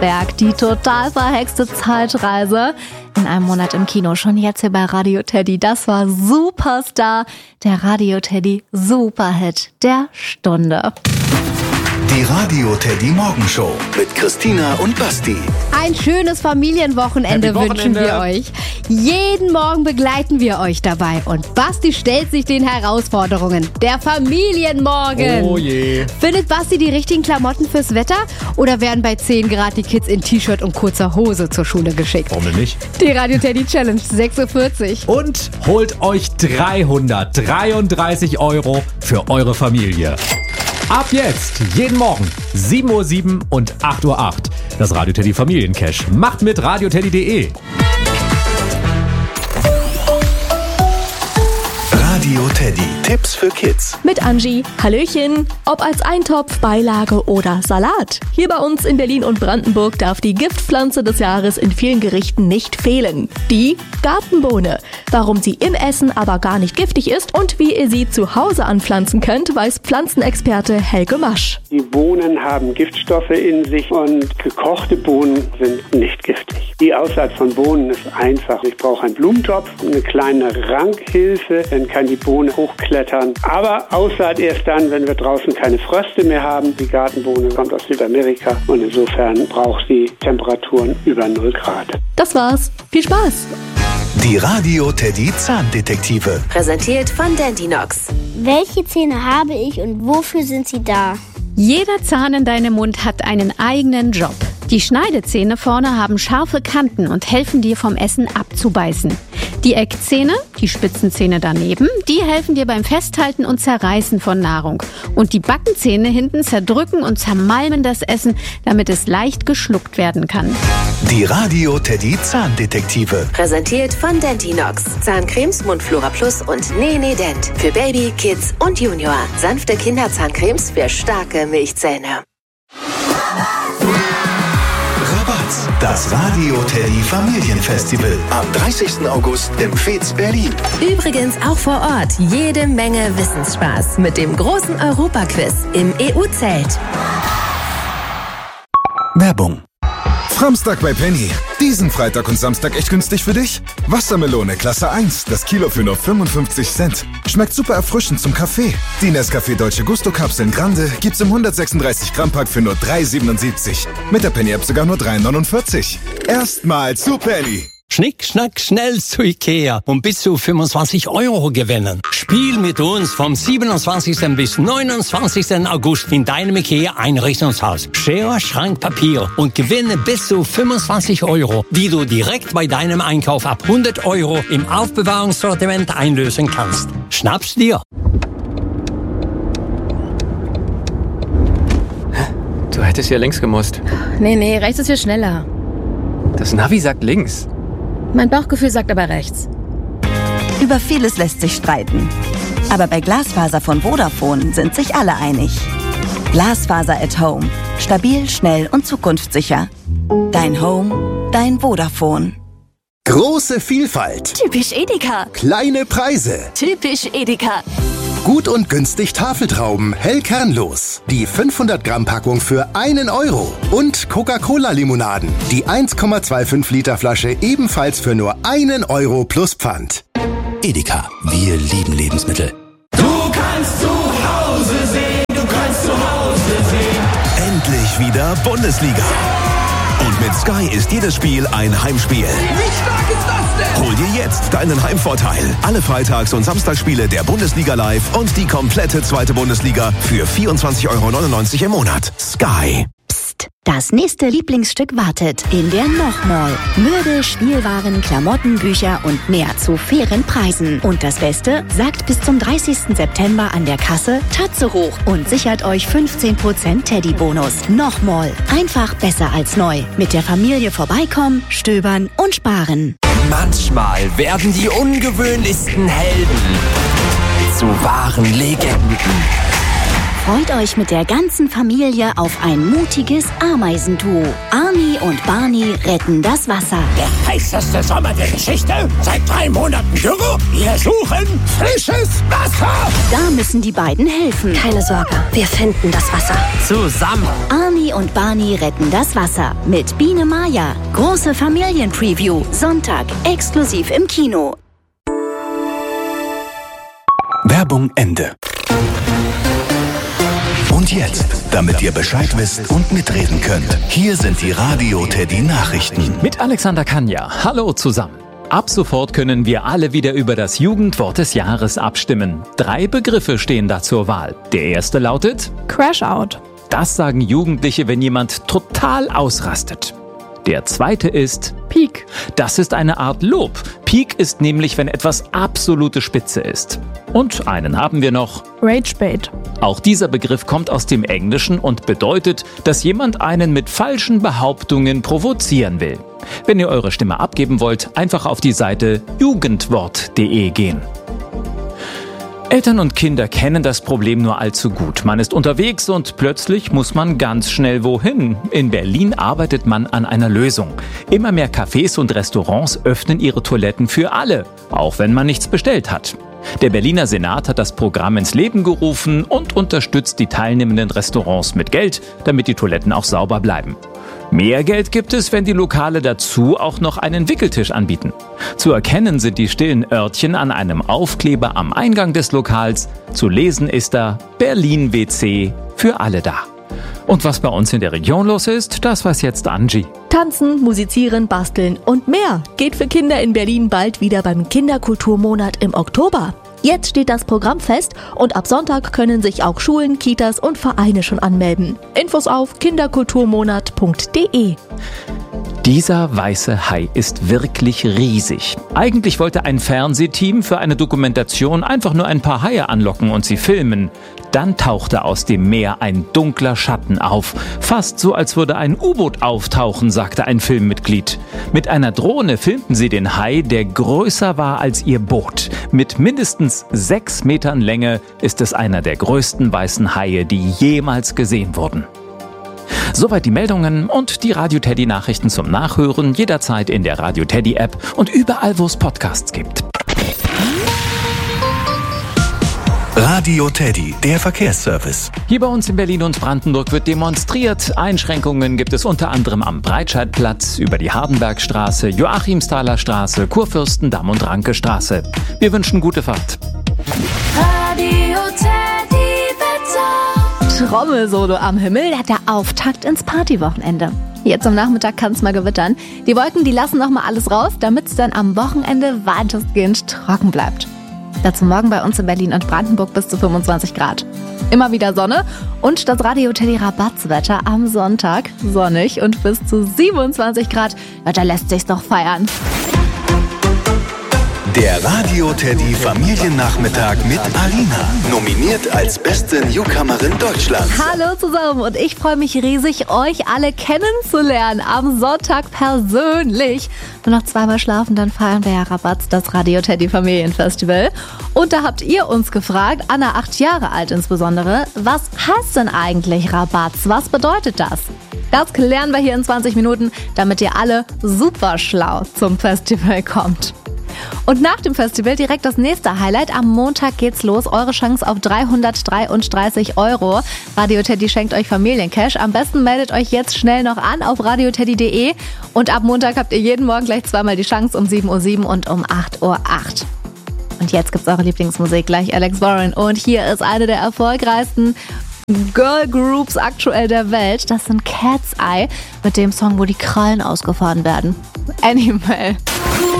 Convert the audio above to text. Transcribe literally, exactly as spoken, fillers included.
Berg, die total verhexte Zeitreise. In einem Monat im Kino, schon jetzt hier bei Radio Teddy. Das war Superstar, der Radio Teddy Superhit der Stunde. Die Radio Teddy Morgenshow mit Christina und Basti. Ein schönes Familienwochenende wünschen wir euch. Jeden Morgen begleiten wir euch dabei. Und Basti stellt sich den Herausforderungen. Der Familienmorgen. Oh je. Findet Basti die richtigen Klamotten fürs Wetter? Oder werden bei zehn Grad die Kids in T-Shirt und kurzer Hose zur Schule geschickt? Warum denn nicht? Die Radio Teddy Challenge, sechs Uhr vierzig. Und holt euch dreihundertdreiunddreißig Euro für eure Familie. Ab jetzt, jeden Morgen, sieben Uhr sieben und acht Uhr acht. Das Radio Teddy Familiencash. Macht mit radioteddy punkt de. Radio Teddy. Tipps für Kids. Mit Angie. Hallöchen. Ob als Eintopf, Beilage oder Salat. Hier bei uns in Berlin und Brandenburg darf die Giftpflanze des Jahres in vielen Gerichten nicht fehlen. Die Gartenbohne. Warum sie im Essen aber gar nicht giftig ist und wie ihr sie zu Hause anpflanzen könnt, weiß Pflanzenexperte Helge Masch. Die Bohnen haben Giftstoffe in sich und gekochte Bohnen sind nicht giftig. Die Aussaat von Bohnen ist einfach. Ich brauche einen Blumentopf, eine kleine Rankhilfe, dann kann die Bohne hochklettern. Aber Aussaat erst dann, wenn wir draußen keine Fröste mehr haben. Die Gartenbohne kommt aus Südamerika und insofern braucht sie Temperaturen über null Grad. Das war's. Viel Spaß! Die Radio Teddy Zahndetektive. Präsentiert von Dentinox. Welche Zähne habe ich und wofür sind sie da? Jeder Zahn in deinem Mund hat einen eigenen Job. Die Schneidezähne vorne haben scharfe Kanten und helfen dir vom Essen abzubeißen. Die Eckzähne, die Spitzenzähne daneben, die helfen dir beim Festhalten und Zerreißen von Nahrung. Und die Backenzähne hinten zerdrücken und zermalmen das Essen, damit es leicht geschluckt werden kann. Die Radio Teddy Zahndetektive. Präsentiert von Dentinox. Zahncremes, Mundflora Plus und Nene Dent. Für Baby, Kids und Junior. Sanfte Kinderzahncremes für starke Milchzähne. Rabatz. Das Radio Teddy Familienfestival. Am dreißigsten August im Fez Berlin. Übrigens auch vor Ort jede Menge Wissensspaß mit dem großen Europaquiz im E U-Zelt. Werbung. Samstag bei Penny. Diesen Freitag und Samstag echt günstig für dich? Wassermelone Klasse eins, das Kilo für nur fünfundfünfzig Cent. Schmeckt super erfrischend zum Kaffee. Die Nescafé Dolce Gusto Kapseln Grande gibt's im hundertsechsunddreißig Gramm Pack für nur drei siebenundsiebzig. Mit der Penny App sogar nur drei neunundvierzig. Erstmal zu Penny. Schnick, schnack, schnell zu Ikea und bis zu fünfundzwanzig Euro gewinnen. Spiel mit uns vom siebenundzwanzigsten bis neunundzwanzigsten August in deinem Ikea-Einrichtungshaus. Schere, Schrank, Papier und gewinne bis zu fünfundzwanzig Euro, die du direkt bei deinem Einkauf ab hundert Euro im Aufbewahrungssortiment einlösen kannst. Schnapp's dir! Du hättest ja links gemusst. Nee, nee, rechts ist viel schneller. Das Navi sagt links. Mein Bauchgefühl sagt aber rechts. Über vieles lässt sich streiten. Aber bei Glasfaser von Vodafone sind sich alle einig. Glasfaser at Home. Stabil, schnell und zukunftssicher. Dein Home, dein Vodafone. Große Vielfalt. Typisch Edeka. Kleine Preise. Typisch Edeka. Gut und günstig Tafeltrauben, hell kernlos. Die fünfhundert Gramm Packung für einen Euro. Und Coca-Cola-Limonaden. Die eins Komma fünfundzwanzig Liter Flasche ebenfalls für nur einen Euro plus Pfand. Edeka, wir lieben Lebensmittel. Du kannst zu Hause sehen, du kannst zu Hause sehen. Endlich wieder Bundesliga. Und mit Sky ist jedes Spiel ein Heimspiel. Wie stark ist das denn? Hol dir jetzt deinen Heimvorteil. Alle Freitags- und Samstagsspiele der Bundesliga live und die komplette zweite Bundesliga für vierundzwanzig Euro neunundneunzig im Monat. Sky. Psst, das nächste Lieblingsstück wartet in der Nochmall. Möbel, Spielwaren, Klamotten, Bücher und mehr zu fairen Preisen. Und das Beste, sagt bis zum dreißigsten September an der Kasse Tatze hoch und sichert euch fünfzehn Prozent Teddy-Bonus. Nochmall, einfach besser als neu. Mit der Familie vorbeikommen, stöbern und sparen. Manchmal werden die ungewöhnlichsten Helden zu wahren Legenden. Freut euch mit der ganzen Familie auf ein mutiges Ameisenduo. Arnie und Barney retten das Wasser. Der heißeste Sommer der Geschichte? Seit drei Monaten Dürre? Wir suchen frisches Wasser! Da müssen die beiden helfen. Keine Sorge, wir finden das Wasser. Zusammen. Arnie und Barney retten das Wasser mit Biene Maya. Große Familienpreview. Sonntag exklusiv im Kino. Werbung Ende. Und jetzt, damit ihr Bescheid wisst und mitreden könnt, hier sind die Radio Teddy Nachrichten. Mit Alexander Kanja. Hallo zusammen. Ab sofort können wir alle wieder über das Jugendwort des Jahres abstimmen. Drei Begriffe stehen da zur Wahl. Der erste lautet Crash-out. Das sagen Jugendliche, wenn jemand total ausrastet. Der zweite ist Peak. Das ist eine Art Lob. Peak ist nämlich, wenn etwas absolute Spitze ist. Und einen haben wir noch. Ragebait. Auch dieser Begriff kommt aus dem Englischen und bedeutet, dass jemand einen mit falschen Behauptungen provozieren will. Wenn ihr eure Stimme abgeben wollt, einfach auf die Seite jugendwort punkt de gehen. Eltern und Kinder kennen das Problem nur allzu gut. Man ist unterwegs und plötzlich muss man ganz schnell wohin. In Berlin arbeitet man an einer Lösung. Immer mehr Cafés und Restaurants öffnen ihre Toiletten für alle, auch wenn man nichts bestellt hat. Der Berliner Senat hat das Programm ins Leben gerufen und unterstützt die teilnehmenden Restaurants mit Geld, damit die Toiletten auch sauber bleiben. Mehr Geld gibt es, wenn die Lokale dazu auch noch einen Wickeltisch anbieten. Zu erkennen sind die stillen Örtchen an einem Aufkleber am Eingang des Lokals. Zu lesen ist da Berlin W C für alle da. Und was bei uns in der Region los ist, das weiß jetzt Angie. Tanzen, musizieren, basteln und mehr geht für Kinder in Berlin bald wieder beim Kinderkulturmonat im Oktober. Jetzt steht das Programm fest und ab Sonntag können sich auch Schulen, Kitas und Vereine schon anmelden. Infos auf kinderkulturmonat punkt de. Dieser weiße Hai ist wirklich riesig. Eigentlich wollte ein Fernsehteam für eine Dokumentation einfach nur ein paar Haie anlocken und sie filmen. Dann tauchte aus dem Meer ein dunkler Schatten auf. Fast so, als würde ein U-Boot auftauchen, sagte ein Filmmitglied. Mit einer Drohne filmten sie den Hai, der größer war als ihr Boot. Mit mindestens sechs Metern Länge ist es einer der größten weißen Haie, die jemals gesehen wurden. Soweit die Meldungen und die Radio Teddy Nachrichten zum Nachhören jederzeit in der Radio Teddy App und überall, wo es Podcasts gibt. Radio Teddy, der Verkehrsservice. Hier bei uns in Berlin und Brandenburg wird demonstriert. Einschränkungen gibt es unter anderem am Breitscheidplatz, über die Hardenbergstraße, Joachimsthaler Straße, Kurfürstendamm und Rankestraße. Wir wünschen gute Fahrt. Radio Teddy Wetter. Trommelsolo am Himmel, der Auftakt ins Partywochenende. Jetzt am Nachmittag kann es mal gewittern. Die Wolken, die lassen noch mal alles raus, damit es dann am Wochenende weitestgehend trocken bleibt. Dazu morgen bei uns in Berlin und Brandenburg bis zu fünfundzwanzig Grad. Immer wieder Sonne und das Radio Teddy Rabattswetter am Sonntag. Sonnig und bis zu siebenundzwanzig Grad. Ja, da lässt sich's doch feiern. Der Radio Teddy Familiennachmittag mit Alina. Nominiert als beste Newcomerin Deutschlands. Hallo zusammen und ich freue mich riesig, euch alle kennenzulernen. Am Sonntag persönlich. Nur noch zweimal schlafen, dann feiern wir ja Rabatz, das Radio Teddy Familienfestival. Und da habt ihr uns gefragt, Anna, acht Jahre alt insbesondere, was heißt denn eigentlich Rabatz? Was bedeutet das? Das klären wir hier in zwanzig Minuten, damit ihr alle super schlau zum Festival kommt. Und nach dem Festival direkt das nächste Highlight. Am Montag geht's los. Eure Chance auf dreihundertdreiunddreißig Euro. Radio Teddy schenkt euch Familiencash. Am besten meldet euch jetzt schnell noch an auf radio teddy punkt de. Und ab Montag habt ihr jeden Morgen gleich zweimal die Chance um sieben Uhr sieben und um acht Uhr acht. Und jetzt gibt's eure Lieblingsmusik, gleich Alex Warren. Und hier ist eine der erfolgreichsten Girl Groups aktuell der Welt. Das sind Cat's Eye mit dem Song, wo die Krallen ausgefahren werden. Animal.